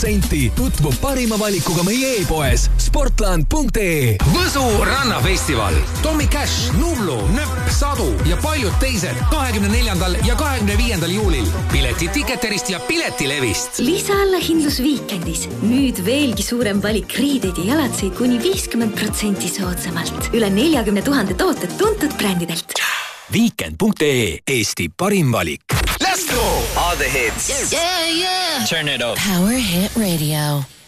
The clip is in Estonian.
senti. Tutvu parima valikuga meie e-poes sportland.ee. Võsu rannafestival. Tommy Cash, Nublu, Nöpp, Sadu ja paljud teised 24. ja 25. juulil. Pileti Ticketerist ja Piletilevist. Lisaallahindlus Viikendis. Nüüd veelgi suurem valik riideid ja jalatseid kuni 50% soodsamalt. Üle 40 000 tooted tuntud brändidelt. Weekend.ee. Eesti parim valik. Let's go! All the hits. Yeah. Turn it up. Power Hit Radio.